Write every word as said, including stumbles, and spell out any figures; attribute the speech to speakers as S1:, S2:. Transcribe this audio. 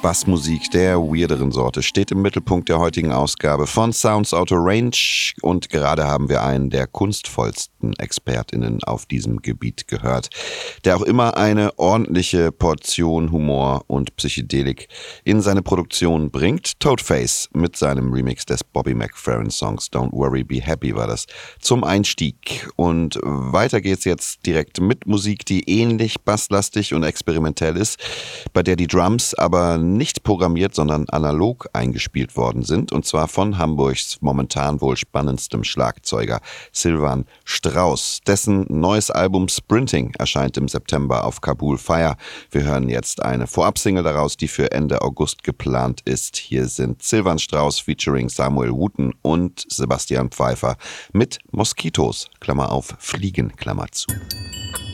S1: Bassmusik der weirderen Sorte steht im Mittelpunkt der heutigen Ausgabe von Sounds Out of Range und gerade haben wir einen der kunstvollsten ExpertInnen auf diesem Gebiet gehört, der auch immer eine ordentliche Portion Humor und Psychedelik in seine Produktion bringt. Toadface mit seinem Remix des Bobby McFerrin Songs Don't Worry, Be Happy war das zum Einstieg. Und weiter geht's jetzt direkt mit Musik, die ähnlich basslastig und experimentell ist, bei der die Drums aber nicht programmiert, sondern analog eingespielt worden sind, und zwar von Hamburgs momentan wohl spannendstem Schlagzeuger Silvan Strauss. Dessen neues Album Sprinting erscheint im September auf Kabul Fire. Wir hören jetzt eine Vorabsingle daraus, die für Ende August geplant ist. Hier sind Silvan Strauss featuring Samuel Wooten und Sebastian Pfeiffer mit Moskitos, Klammer auf, Fliegen, Klammer zu.